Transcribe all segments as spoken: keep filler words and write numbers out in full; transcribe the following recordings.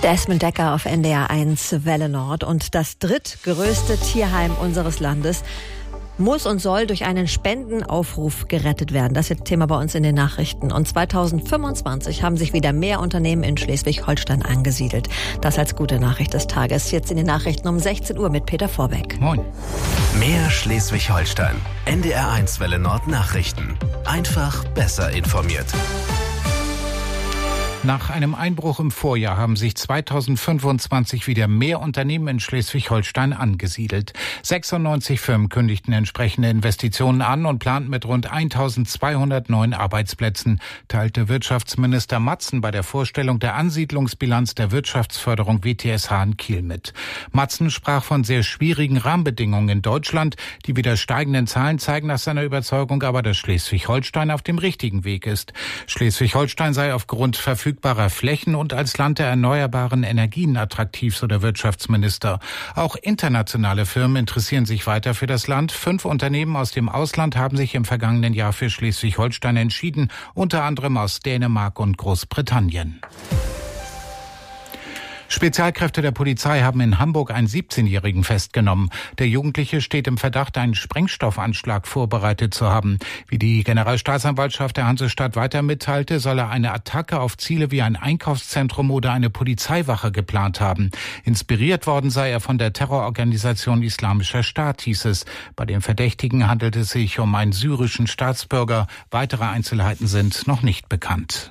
Desmond Decker auf N D R eins Welle Nord. Und das drittgrößte Tierheim unseres Landes muss und soll durch einen Spendenaufruf gerettet werden. Das ist Thema bei uns in den Nachrichten. Und zweitausendfünfundzwanzig haben sich wieder mehr Unternehmen in Schleswig-Holstein angesiedelt. Das als gute Nachricht des Tages. Jetzt in den Nachrichten um sechzehn Uhr mit Peter Vorbeck. Moin. Mehr Schleswig-Holstein. N D R eins Welle Nord Nachrichten. Einfach besser informiert. Nach einem Einbruch im Vorjahr haben sich zweitausendfünfundzwanzig wieder mehr Unternehmen in Schleswig-Holstein angesiedelt. sechsundneunzig Firmen kündigten entsprechende Investitionen an und planten mit rund eintausendzweihundert neuen Arbeitsplätzen, teilte Wirtschaftsminister Matzen bei der Vorstellung der Ansiedlungsbilanz der Wirtschaftsförderung W T S H in Kiel mit. Matzen sprach von sehr schwierigen Rahmenbedingungen in Deutschland. Die wieder steigenden Zahlen zeigen nach seiner Überzeugung aber, dass Schleswig-Holstein auf dem richtigen Weg ist. Schleswig-Holstein sei aufgrund verfügbarer Flächen und als Land der erneuerbaren Energien attraktiv, so der Wirtschaftsminister. Auch internationale Firmen interessieren sich weiter für das Land. Fünf Unternehmen aus dem Ausland haben sich im vergangenen Jahr für Schleswig-Holstein entschieden, unter anderem aus Dänemark und Großbritannien. Spezialkräfte der Polizei haben in Hamburg einen siebzehnjährigen festgenommen. Der Jugendliche steht im Verdacht, einen Sprengstoffanschlag vorbereitet zu haben. Wie die Generalstaatsanwaltschaft der Hansestadt weiter mitteilte, soll er eine Attacke auf Ziele wie ein Einkaufszentrum oder eine Polizeiwache geplant haben. Inspiriert worden sei er von der Terrororganisation Islamischer Staat, hieß es. Bei dem Verdächtigen handelt es sich um einen syrischen Staatsbürger. Weitere Einzelheiten sind noch nicht bekannt.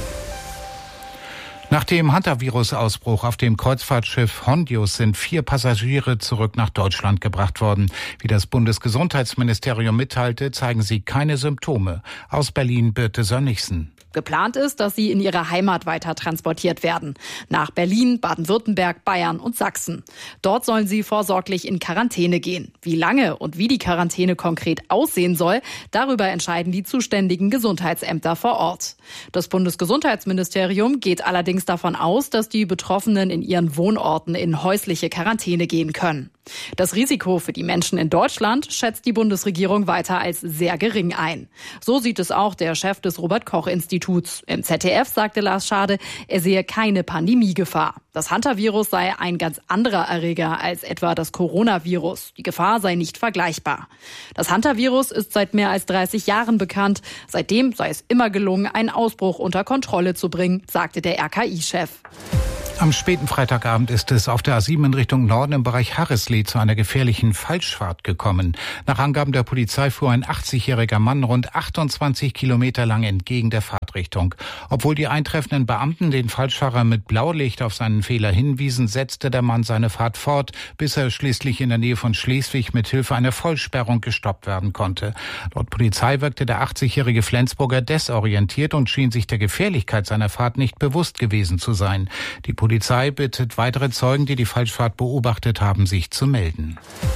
Nach dem Hantavirus-Ausbruch auf dem Kreuzfahrtschiff Hondius sind vier Passagiere zurück nach Deutschland gebracht worden. Wie das Bundesgesundheitsministerium mitteilte, zeigen sie keine Symptome. Aus Berlin Birte Sönnigsen. Geplant ist, dass sie in ihre Heimat weiter transportiert werden. Nach Berlin, Baden-Württemberg, Bayern und Sachsen. Dort sollen sie vorsorglich in Quarantäne gehen. Wie lange und wie die Quarantäne konkret aussehen soll, darüber entscheiden die zuständigen Gesundheitsämter vor Ort. Das Bundesgesundheitsministerium geht allerdings davon aus, dass die Betroffenen in ihren Wohnorten in häusliche Quarantäne gehen können. Das Risiko für die Menschen in Deutschland schätzt die Bundesregierung weiter als sehr gering ein. So sieht es auch der Chef des Robert-Koch-Instituts. Im Z D F sagte Lars Schade, er sehe keine Pandemiegefahr. Das Hantavirus sei ein ganz anderer Erreger als etwa das Coronavirus. Die Gefahr sei nicht vergleichbar. Das Hantavirus ist seit mehr als dreißig Jahren bekannt. Seitdem sei es immer gelungen, einen Ausbruch unter Kontrolle zu bringen, sagte der R K I-Chef. Am späten Freitagabend ist es auf der A sieben in Richtung Norden im Bereich Harrisley zu einer gefährlichen Falschfahrt gekommen. Nach Angaben der Polizei fuhr ein achtzigjähriger Mann rund achtundzwanzig Kilometer lang entgegen der Fahrtrichtung. Obwohl die eintreffenden Beamten den Falschfahrer mit Blaulicht auf seinen Fehler hinwiesen, setzte der Mann seine Fahrt fort, bis er schließlich in der Nähe von Schleswig mit Hilfe einer Vollsperrung gestoppt werden konnte. Laut Polizei wirkte der achtzigjährige Flensburger desorientiert und schien sich der Gefährlichkeit seiner Fahrt nicht bewusst gewesen zu sein. Die Die Polizei bittet weitere Zeugen, die die Falschfahrt beobachtet haben, sich zu melden.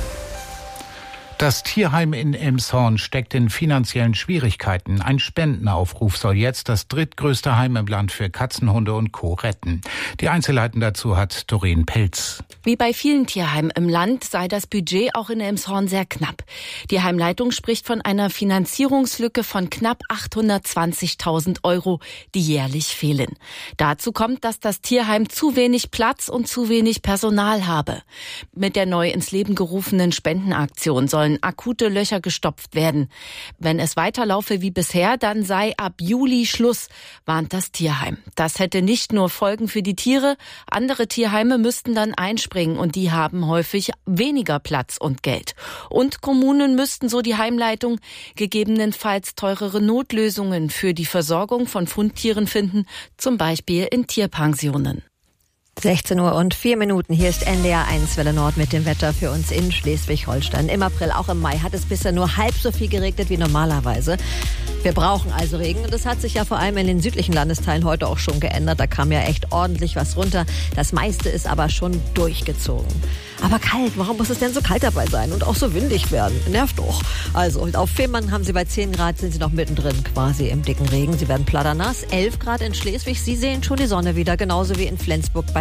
Das Tierheim in Elmshorn steckt in finanziellen Schwierigkeiten. Ein Spendenaufruf soll jetzt das drittgrößte Heim im Land für Katzen, Hunde und Co. retten. Die Einzelheiten dazu hat Doreen Pelz. Wie bei vielen Tierheimen im Land sei das Budget auch in Elmshorn sehr knapp. Die Heimleitung spricht von einer Finanzierungslücke von knapp achthundertzwanzigtausend Euro, die jährlich fehlen. Dazu kommt, dass das Tierheim zu wenig Platz und zu wenig Personal habe. Mit der neu ins Leben gerufenen Spendenaktion sollen akute Löcher gestopft werden. Wenn es weiterlaufe wie bisher, dann sei ab Juli Schluss, warnt das Tierheim. Das hätte nicht nur Folgen für die Tiere, andere Tierheime müssten dann einspringen und die haben häufig weniger Platz und Geld. Und Kommunen müssten, so die Heimleitung, gegebenenfalls teurere Notlösungen für die Versorgung von Fundtieren finden, zum Beispiel in Tierpensionen. sechzehn Uhr und vier Minuten. Hier ist N D R eins Welle Nord mit dem Wetter für uns in Schleswig-Holstein. Im April, auch im Mai, hat es bisher nur halb so viel geregnet wie normalerweise. Wir brauchen also Regen und das hat sich ja vor allem in den südlichen Landesteilen heute auch schon geändert. Da kam ja echt ordentlich was runter. Das meiste ist aber schon durchgezogen. Aber kalt, warum muss es denn so kalt dabei sein und auch so windig werden? Nervt doch. Also auf Fehmarn haben Sie bei zehn Grad, sind Sie noch mittendrin quasi im dicken Regen. Sie werden platternass. elf Grad in Schleswig. Sie sehen schon die Sonne wieder, genauso wie in Flensburg bei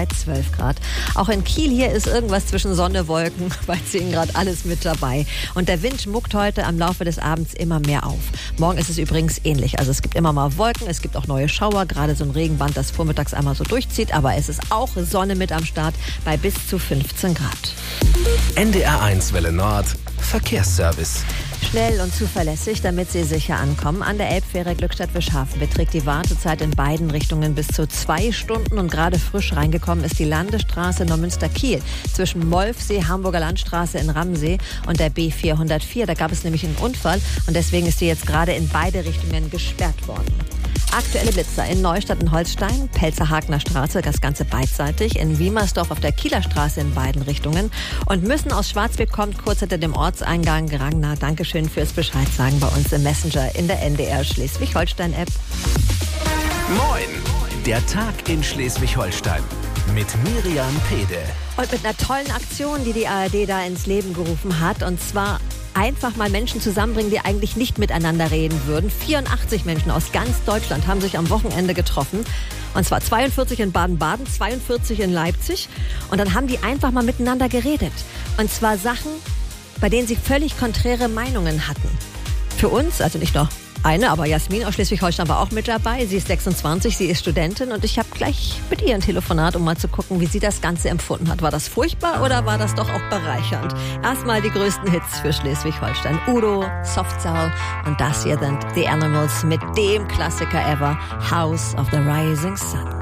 bei zwölf Grad. Auch in Kiel hier ist irgendwas zwischen Sonne, Wolken, bei zehn Grad alles mit dabei. Und der Wind muckt heute am Laufe des Abends immer mehr auf. Morgen ist es übrigens ähnlich. Also es gibt immer mal Wolken, es gibt auch neue Schauer, gerade so ein Regenband, das vormittags einmal so durchzieht. Aber es ist auch Sonne mit am Start bei bis zu fünfzehn Grad. N D R eins Welle Nord, Verkehrsservice. Schnell und zuverlässig, damit Sie sicher ankommen. An der Elbfähre Glückstadt-Wischhafen beträgt die Wartezeit in beiden Richtungen bis zu zwei Stunden. Und gerade frisch reingekommen ist die Landesstraße Neumünster-Kiel zwischen Molfsee, Hamburger Landstraße in Ramsee und der B vierhundertvier. Da gab es nämlich einen Unfall und deswegen ist die jetzt gerade in beide Richtungen gesperrt worden. Aktuelle Blitzer in Neustadt in Holstein, Pelzer-Hagner Straße, das Ganze beidseitig, in Wiemersdorf auf der Kieler Straße in beiden Richtungen. Und Müssen aus Schwarzbeck kommt kurz hinter dem Ortseingang. Ragnar, Dankeschön fürs Bescheid sagen bei uns im Messenger in der N D R Schleswig-Holstein-App. Moin, der Tag in Schleswig-Holstein mit Miriam Pede. Und mit einer tollen Aktion, die die A R D da ins Leben gerufen hat, und zwar einfach mal Menschen zusammenbringen, die eigentlich nicht miteinander reden würden. vierundachtzig Menschen aus ganz Deutschland haben sich am Wochenende getroffen. Und zwar zweiundvierzig in Baden-Baden, zweiundvierzig in Leipzig. Und dann haben die einfach mal miteinander geredet. Und zwar Sachen, bei denen sie völlig konträre Meinungen hatten. Für uns, also nicht nur eine, aber Jasmin aus Schleswig-Holstein war auch mit dabei. Sie ist sechsundzwanzig, sie ist Studentin und ich habe gleich mit ihr ein Telefonat, um mal zu gucken, wie sie das Ganze empfunden hat. War das furchtbar oder war das doch auch bereichernd? Erstmal die größten Hits für Schleswig-Holstein. Udo, Soft Cell und das hier sind The Animals mit dem Klassiker ever, House of the Rising Sun.